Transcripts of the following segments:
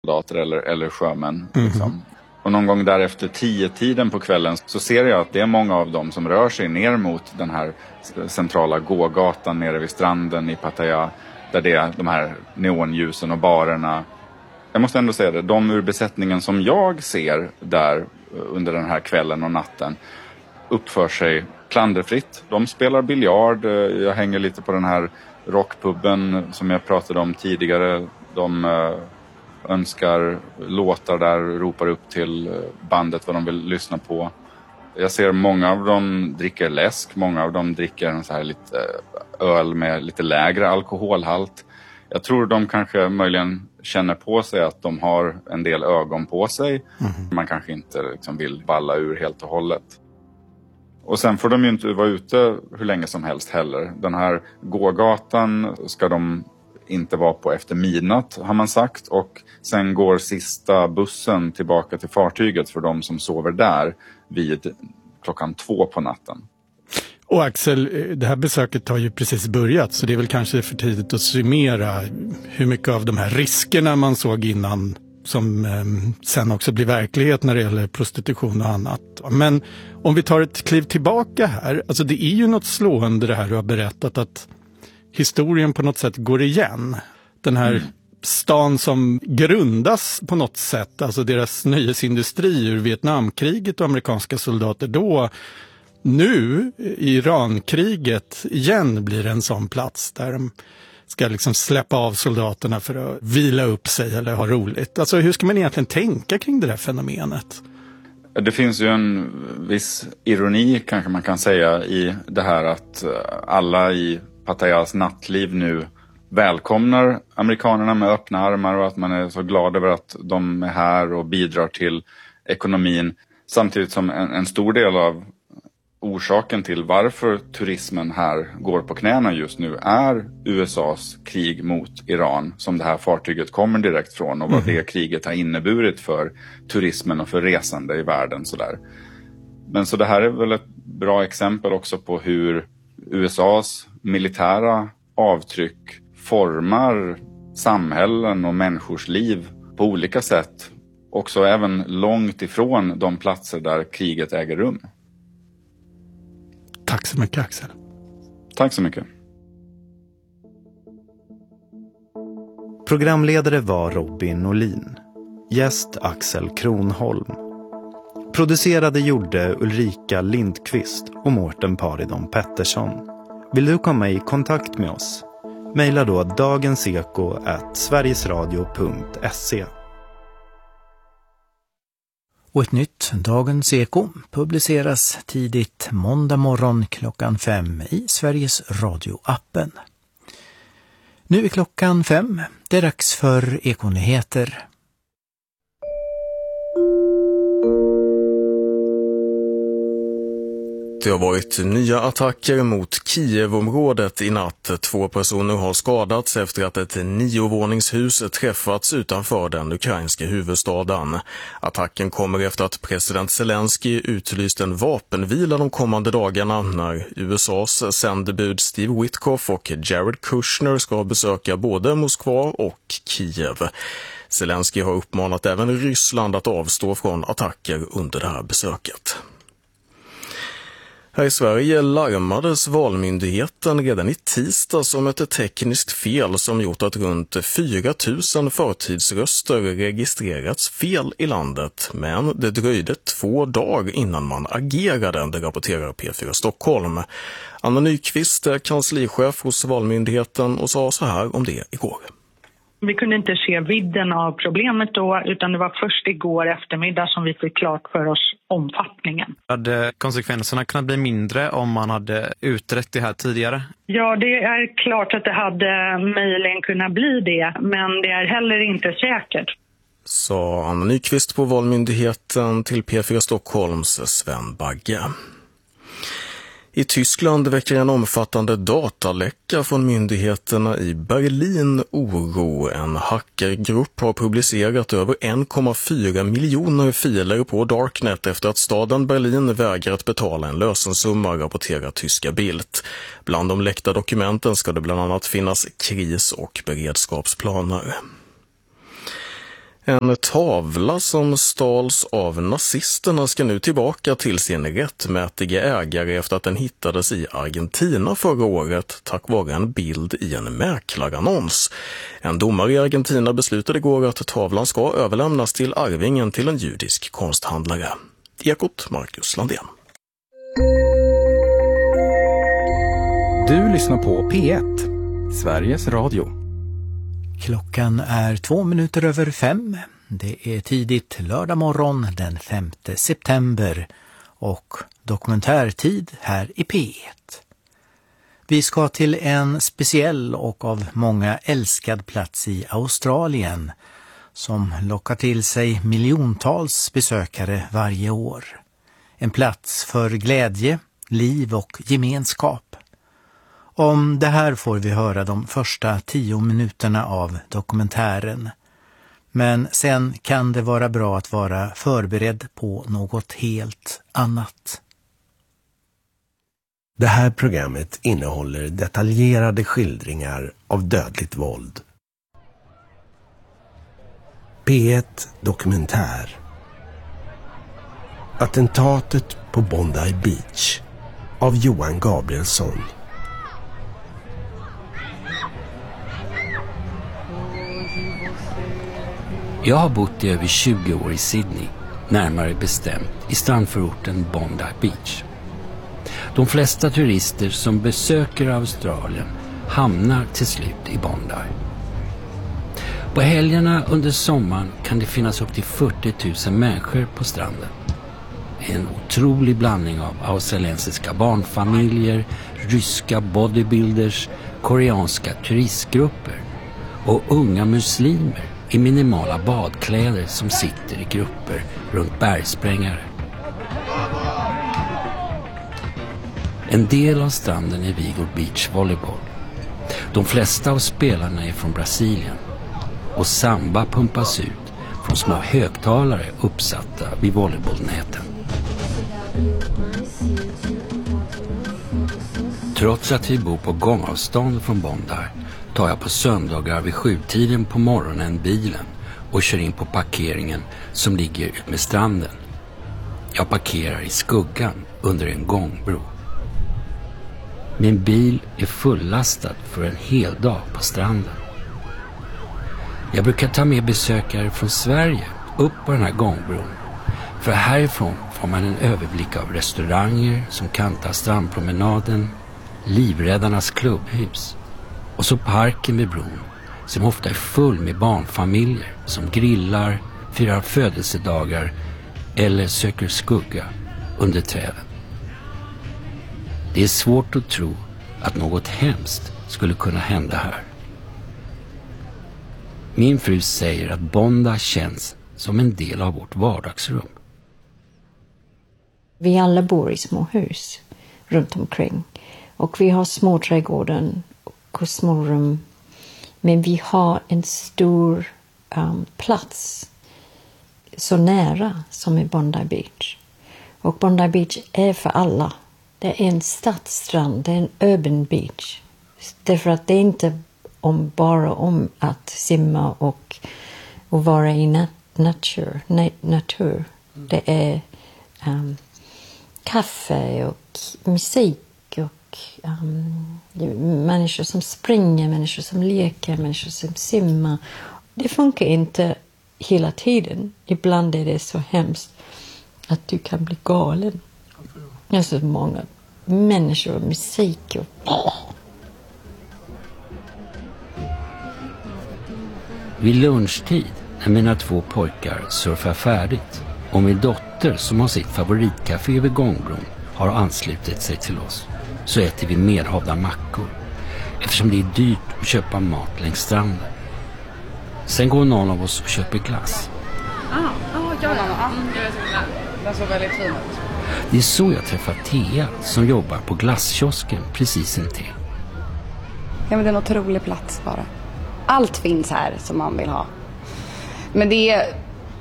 soldater eller sjömän. Liksom. Och någon gång därefter 10-tiden på kvällen så ser jag att det är många av dem som rör sig ner mot den här centrala gågatan nere vid stranden i Pattaya. Där det är de här neonljusen och barerna. Jag måste ändå säga det, de ur besättningen som jag ser där under den här kvällen och natten uppför sig klanderfritt. De spelar biljard, jag hänger lite på den här rockpubben som jag pratade om tidigare. De önskar låtar där, ropar upp till bandet vad de vill lyssna på. Jag ser många av dem dricker läsk, många av dem dricker en så här lite öl med lite lägre alkoholhalt. Jag tror de kanske möjligen känner på sig att de har en del ögon på sig. Man kanske inte liksom vill balla ur helt och hållet. Och sen får de ju inte vara ute hur länge som helst heller. Den här gågatan ska de inte vara på efter midnatt har man sagt. Och sen går sista bussen tillbaka till fartyget för de som sover där vid 2:00 på natten. Och Axel, det här besöket har ju precis börjat så det är väl kanske för tidigt att summera hur mycket av de här riskerna man såg innan som sen också blir verklighet när det gäller prostitution och annat. Men om vi tar ett kliv tillbaka här, alltså det är ju något slående det här du har berättat att historien på något sätt går igen. Den här stan som grundas på något sätt, alltså deras nöjesindustri ur Vietnamkriget och amerikanska soldater då. Nu, Irankriget igen blir en sån plats där de ska liksom släppa av soldaterna för att vila upp sig eller ha roligt. Alltså hur ska man egentligen tänka kring det här fenomenet? Det finns ju en viss ironi kanske man kan säga i det här att alla i Pattayas nattliv nu välkomnar amerikanerna med öppna armar och att man är så glad över att de är här och bidrar till ekonomin. Samtidigt som en stor del av orsaken till varför turismen här går på knäna just nu är USAs krig mot Iran som det här fartyget kommer direkt från och vad det kriget har inneburit för turismen och för resande i världen. Sådär. Men så det här är väl ett bra exempel också på hur USAs militära avtryck formar samhällen och människors liv på olika sätt. Också även långt ifrån de platser där kriget äger rum. Tack så mycket Axel. Tack så mycket. Programledare var Robin Olin. Gäst Axel Kronholm. Producerade gjorde Ulrika Lindqvist och Mårten Paridon Pettersson. Vill du komma i kontakt med oss? Maila då dagenseko@sverigesradio.se. Och ett nytt Dagens Eko publiceras tidigt måndag morgon 5:00 i Sveriges Radio-appen. Nu är 5:00. Det är dags för Ekonyheter. Det har varit nya attacker mot Kiev-området i natt. 2 personer har skadats efter att ett 9-våningshus träffats utanför den ukrainska huvudstaden. Attacken kommer efter att president Zelensky utlyst en vapenvila de kommande dagarna när USAs sändebud Steve Witkoff och Jared Kushner ska besöka både Moskva och Kiev. Zelensky har uppmanat även Ryssland att avstå från attacker under det här besöket. Här i Sverige larmades Valmyndigheten redan i tisdags om ett tekniskt fel som gjort att runt 4 000 förtidsröster registrerats fel i landet. Men det dröjde 2 dagar innan man agerade, det rapporterar P4 Stockholm. Anna Nyqvist är kanslichef hos Valmyndigheten och sa så här om det igår. Vi kunde inte se vidden av problemet då, utan det var först igår eftermiddag som vi fick klart för oss omfattningen. Hade konsekvenserna kunnat bli mindre om man hade utrett det här tidigare? Ja, det är klart att det hade möjligen kunnat bli det, men det är heller inte säkert. Sa Anna Nyqvist på Valmyndigheten till P4 Stockholms Sven Bagge. I Tyskland väcker en omfattande dataläcka från myndigheterna i Berlin oro. En hackergrupp har publicerat över 1,4 miljoner filer på Darknet efter att staden Berlin vägrat betala en lösensumma, rapporterar tyska Bild. Bland de läckta dokumenten ska det bland annat finnas kris- och beredskapsplaner. En tavla som stals av nazisterna ska nu tillbaka till sin rättmätiga ägare efter att den hittades i Argentina förra året tack vare en bild i en mäklarannons. En domare i Argentina beslutade igår att tavlan ska överlämnas till arvingen till en judisk konsthandlare. Ekot, Marcus Landén. Du lyssnar på P1, Sveriges Radio. Klockan är 5:02. Det är tidigt lördag morgon den 5 september och dokumentärtid här i P1. Vi ska till en speciell och av många älskad plats i Australien som lockar till sig miljontals besökare varje år. En plats för glädje, liv och gemenskap. Om det här får vi höra de första 10 minuterna av dokumentären. Men sen kan det vara bra att vara förberedd på något helt annat. Det här programmet innehåller detaljerade skildringar av dödligt våld. P1 Dokumentär. Attentatet på Bondi Beach av Johan Gabrielsson. Jag har bott i över 20 år i Sydney, närmare bestämt i strandförorten Bondi Beach. De flesta turister som besöker Australien hamnar till slut i Bondi. På helgerna under sommaren kan det finnas upp till 40 000 människor på stranden. En otrolig blandning av australiensiska barnfamiljer, ryska bodybuilders, koreanska turistgrupper och unga muslimer i minimala badkläder som sitter i grupper runt bergsprängare. En del av stranden är Vigo Beach Volleyball. De flesta av spelarna är från Brasilien och samba pumpas ut från små högtalare uppsatta vid volleybollnäten. Trots att vi bor på gångavstånd från Bondi tar jag på söndagar vid 7-tiden på morgonen bilen och kör in på parkeringen som ligger ut med stranden. Jag parkerar i skuggan under en gångbro. Min bil är fullastad för en hel dag på stranden. Jag brukar ta med besökare från Sverige upp på den här gångbron. För härifrån får man en överblick av restauranger som kantar strandpromenaden, Livräddarnas klubbhus och så parken vid bron som ofta är full med barnfamiljer som grillar, firar födelsedagar eller söker skugga under träden. Det är svårt att tro att något hemskt skulle kunna hända här. Min fru säger att Bondi känns som en del av vårt vardagsrum. Vi alla bor i små hus runt omkring. Och vi har små trädgården och små rum. Men vi har en stor plats så nära som är Bondi Beach. Och Bondi Beach är för alla. Det är en stadsstrand, det är en urban beach. Därför att det är inte bara om att simma och vara i natur. Det är kaffe och musik och människor som springer, människor som leker, människor som simmar. Det funkar inte hela tiden. Ibland är det så hemskt att du kan bli galen. Det är så många människor och musik och... Vid lunchtid när mina 2 pojkar surfar färdigt och min dotter som har sitt favoritcafé vid gångbron har anslutit sig till oss så äter vi merhavda mackor eftersom det är dyrt att köpa mat längs stranden. Sen går någon av oss och köper glass. Den såg väldigt fin ut. Det är så jag träffar Thea som jobbar på glasskiosken precis intill. Ja, men det är en otrolig plats bara. Allt finns här som man vill ha. Men det är...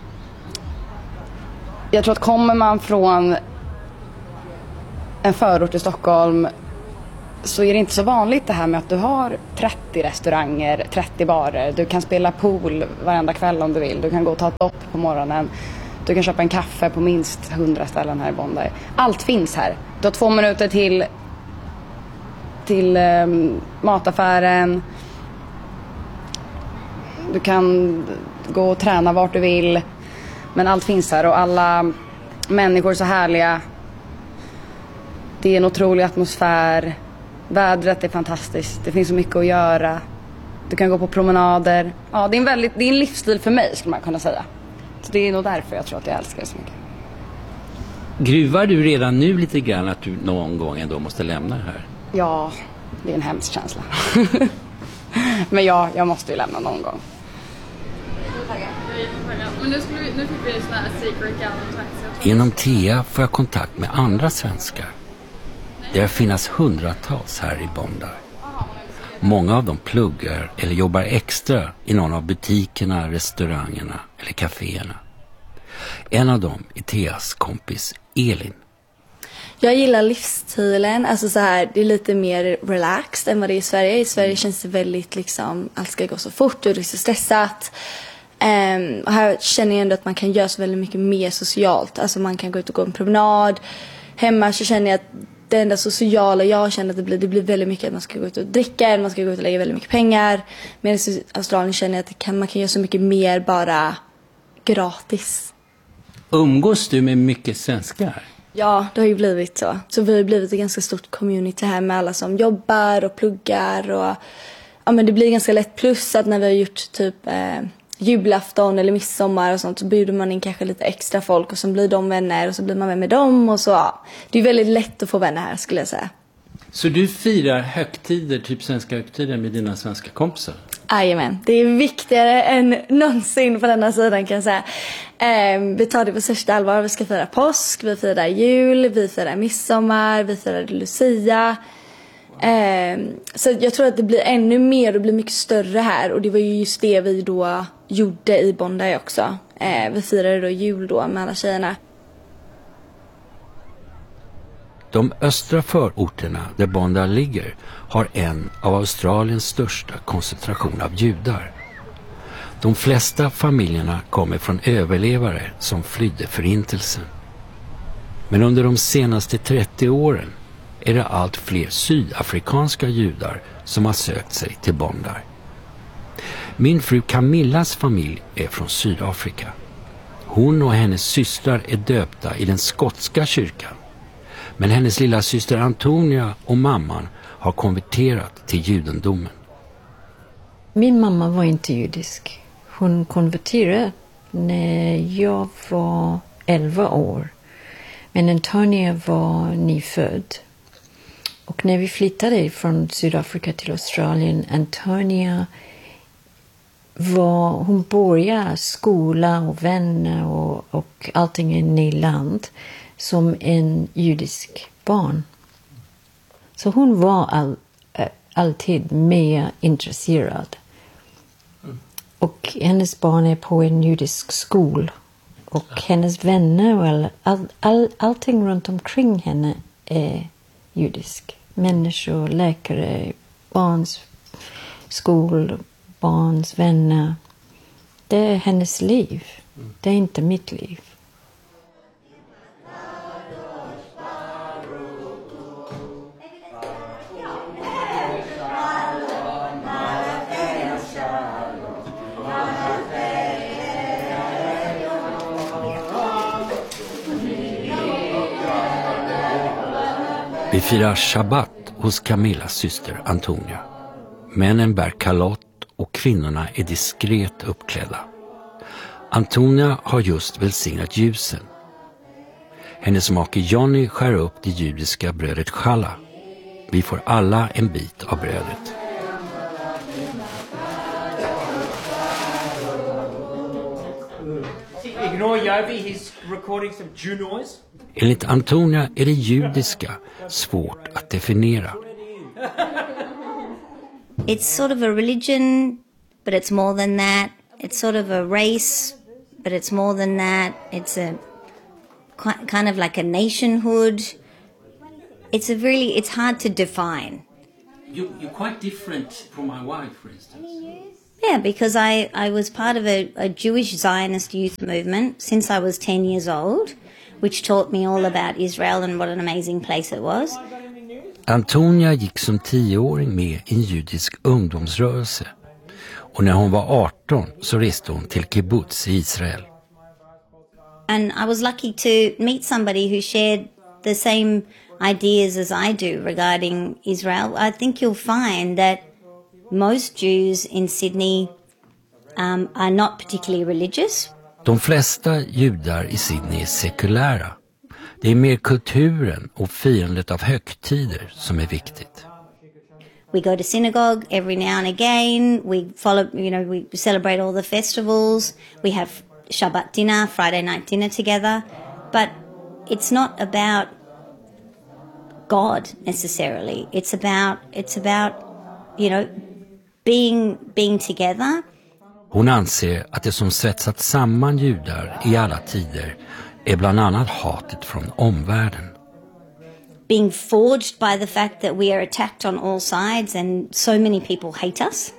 Jag tror att kommer man från en förort i Stockholm så är det inte så vanligt det här med att du har 30 restauranger, 30 barer. Du kan spela pool varenda kväll om du vill. Du kan gå och ta ett dopp på morgonen. Du kan köpa en kaffe på minst 100 ställen här i Bondi. Allt finns här. Du har 2 minuter till mataffären. Du kan gå och träna vart du vill. Men allt finns här och alla människor är så härliga. Det är en otrolig atmosfär. Vädret är fantastiskt. Det finns så mycket att göra. Du kan gå på promenader. Ja, det är en livsstil för mig skulle man kunna säga. Så det är nog därför jag tror att jag älskar det så mycket. Gruvar du redan nu lite grann att du någon gång ändå måste lämna det här? Ja, det är en hemsk känsla. Men ja, jag måste ju lämna någon gång. Men nu fick vi sån här secret gallery. Genom TEA får jag kontakt med andra svenskar. Det finns hundratals här i Bondi. Många av dem pluggar eller jobbar extra i någon av butikerna, restaurangerna eller kaféerna. En av dem är Theas kompis Elin. Jag gillar livsstilen, alltså så här, det är lite mer relaxed än vad det är i Sverige. I Sverige känns det väldigt liksom, allt ska gå så fort och det är så stressat. Och här känner jag ändå att man kan göra så väldigt mycket mer socialt. Alltså man kan gå ut och gå en promenad. Hemma så känner jag att det enda sociala jag känner att det blir väldigt mycket att man ska gå ut och dricka, man ska gå ut och lägga väldigt mycket pengar. Medan i Australien känner jag att man kan göra så mycket mer bara gratis. Umgås du med mycket svenskar? Ja, det har ju blivit så. Så vi har blivit ett ganska stort community här med alla som jobbar och pluggar. Och, ja, men det blir ganska lätt, plus att när vi har gjort typ julafton eller midsommar och sånt så bjuder man in kanske lite extra folk och så blir de vänner och så blir man vän med dem och så. Ja. Det är väldigt lätt att få vänner här skulle jag säga. Så du firar högtider, typ svenska högtider med dina svenska kompisar? Jajamän, det är viktigare än någonsin på denna sidan kan jag säga. Vi tar det på största allvar. Vi ska fira påsk, vi firar jul, vi firar midsommar, vi firar Lucia. Så jag tror att det blir ännu mer och blir mycket större här. Och det var ju just det vi då gjorde i Bondi också. Vi firade då jul då med alla tjejerna. De östra förorterna där Bondi ligger har en av Australiens största koncentration av judar. De flesta familjerna kommer från överlevare som flydde förintelsen. Men under de senaste 30 åren är det allt fler sydafrikanska judar som har sökt sig till Bondi. Min fru Camillas familj är från Sydafrika. Hon och hennes systrar är döpta i den skotska kyrkan. Men hennes lilla syster Antonia och mamman har konverterat till judendomen. Min mamma var inte judisk. Hon konverterade när jag var 11 år. Men Antonia var nyfödd. Och när vi flyttade från Sydafrika till Australien, Antonia hon började skola och vänner och allting i Nyland som en judisk barn. Så hon var alltid mer intresserad. Och hennes barn är på en judisk skola. Och hennes vänner och allting runt omkring henne är judisk. Människor, läkare, barns skol, barns vänner. Det är hennes liv. Det är inte mitt liv. Vi firar Shabbat hos Camillas syster Antonia. Männen bär kalott och kvinnorna är diskret uppklädda. Antonia har just välsignat ljusen. Hennes make Johnny skär upp det judiska brödet challah. Vi får alla en bit av brödet. Ignore Yovi, he's recording some Jew noise. Enligt Antonia är det judiska svårt att definiera. It's sort of a religion, but it's more than that. It's sort of a race, but it's more than that. It's a kind of like a nationhood. It's hard to define. You're quite different from my wife, for instance. Yeah, because I was part of a Jewish Zionist youth movement since I was 10 years old, which taught me all about Israel and what an amazing place it was. Antonia gick som 10-åring med i en judisk ungdomsrörelse. Och när hon var 18 så reste hon till kibbutz i Israel. And I was lucky to meet somebody who shared the same ideas as I do regarding Israel. I think you'll find that most Jews in Sydney are not particularly religious. De flesta judar i Sydney är sekulära. Det är mer kulturen och firandet av högtider som är viktigt. We go to synagogue every now and again. We follow, we celebrate all the festivals. We have Shabbat dinner, Friday night dinner together. But it's not about God necessarily. It's about being together. Hon anser att det som svetsat samman judar i alla tider är bland annat hatet från omvärlden. Being forged by the fact that we are attacked on all sides and so many people hate us.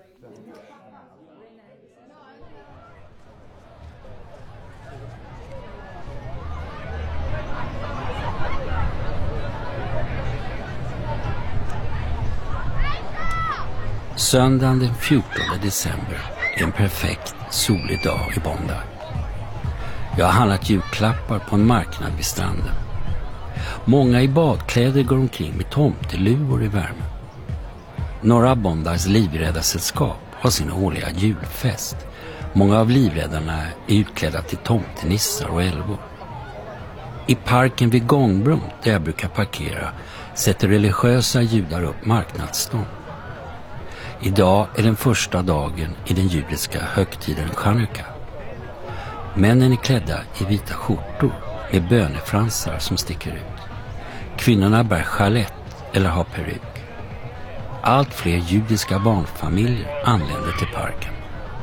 Söndagen den 14 december är en perfekt solig dag i Bondi. Jag har handlat julklappar på en marknad vid stranden. Många i badkläder går omkring med tomteluvor i värmen. Några Bondis livräddarsällskap har sin årliga julfest. Många av livräddarna är utklädda till tomtenissar och älvor. I parken vid gångbron där jag brukar parkera sätter religiösa judar upp marknadsstånd. Idag är den första dagen i den judiska högtiden Chanukka. Männen är klädda i vita skjortor med bönefransar som sticker ut. Kvinnorna bär chalett eller har peruk. Allt fler judiska barnfamiljer anländer till parken.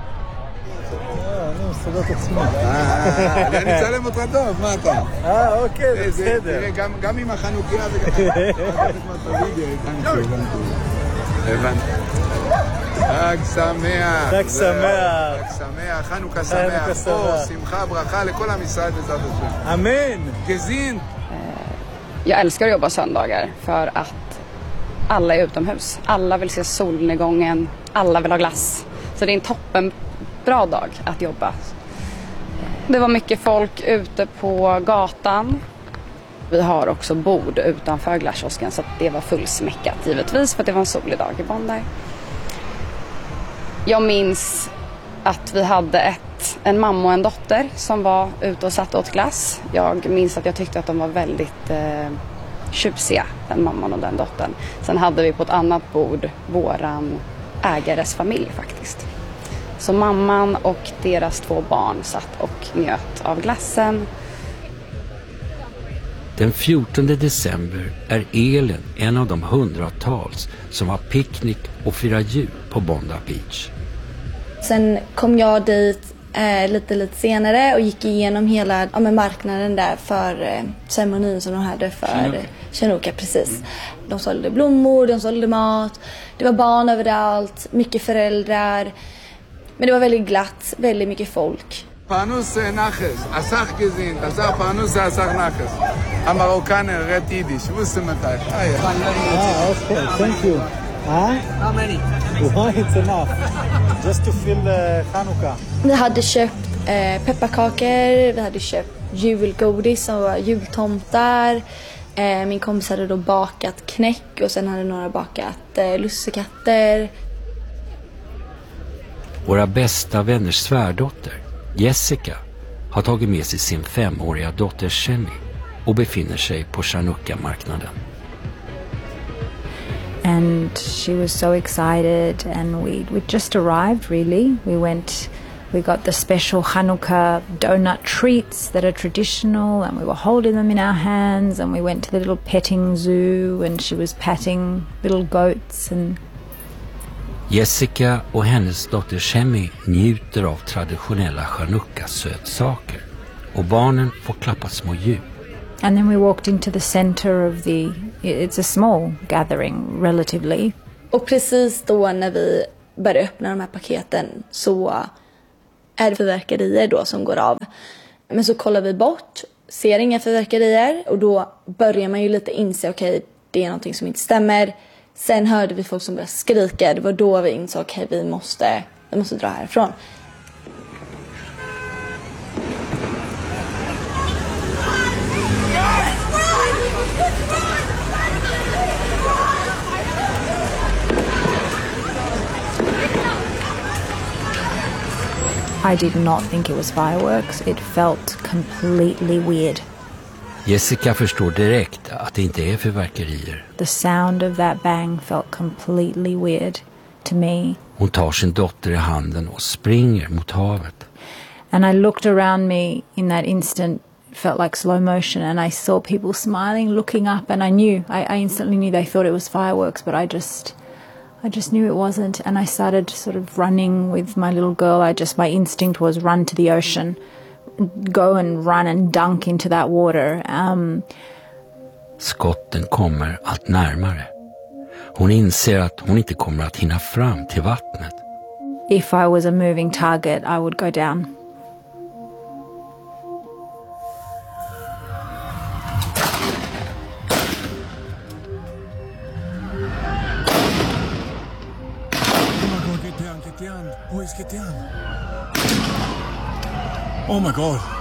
אני אצלם אותך טוב, מה אתה? אוקיי, זה בסדר. גם עם החנוכיה הבנתי. חג שמח. חג שמח. חג שמח, חנוכה שמח. אור, שמחה, ברכה לכל עם ישראל בעזרת השם. Amen. Gezin. Jag älskar att jobba söndagar för att alla är utomhus. Alla vill se solnedgången. Alla vill ha glass. Så det är en toppen bra dag att jobba. Det var mycket folk ute på gatan. Vi har också bord utanför glasskiosken så att det var fullsmäckat givetvis för att det var en solig dag i Bondi. Jag minns att vi hade en mamma och en dotter som var ute och satt åt glass. Jag minns att jag tyckte att de var väldigt tjusiga, den mamman och den dottern. Sen hade vi på ett annat bord våran ägares familj faktiskt. Så mamman och deras 2 barn satt och njöt av glassen. Den 14 december är Elin en av de hundratals som har picknick och firar jul på Bondi Beach. Sen kom jag dit lite senare och gick igenom hela marknaden där för ceremonin som de hade för Chanukka, precis. De sålde blommor, de sålde mat, det var barn överallt, mycket föräldrar. Men det var väldigt glatt, väldigt mycket folk. פרנוס נחס, אסך גזין, אסך פרנוס אסך נחס. המרוקאנר, רד יידיש, ווסטם מתי. Okay, thank you. How many? Why it's enough? Just to fill Chanukka. Vi hade köpt pepparkakor, vi hade köpt julgodis som var jultomtar. Min kompis hade då bakat knäck och sen hade några bakat lussekatter. Våra bästa vänners svärdotter, Jessica, har tagit med sig sin 5-åriga dotter Shemi och befinner sig på Chanukka-marknaden. And she was so excited and we just arrived really. We got the special Chanukka donut treats that are traditional and we were holding them in our hands and we went to the little petting zoo and she was patting little goats and Jessica och hennes dotter Shemi njuter av traditionella Chanukka-sötsaker och barnen får klappa små djur. And then we walked into the center of it's a small gathering relatively. Och precis då när vi börjar öppna de här paketen så är det fyrverkerier då som går av. Men så kollar vi bort, ser inga fyrverkerier och då börjar man ju lite inse okej, det är någonting som inte stämmer. Sen hörde vi folk som började skrika. Det var då vi insåg okej, vi måste dra härifrån. I did not think it was fireworks. It felt completely weird. Jessica förstår direkt att det inte är fyrverkerier. The sound of that bang felt completely weird to me. Hon tar sin dotter i handen och springer mot havet. And I looked around me in that instant, felt like slow motion, and I saw people smiling, looking up, and I instantly knew they thought it was fireworks, but I just knew it wasn't, and I started sort of running with my little girl. My instinct was run to the ocean, go and run and dunk into that water. Skotten kommer allt närmare. Hon inser att hon inte kommer att hinna fram till vattnet. If I was a moving target, I would go down. Oh my God.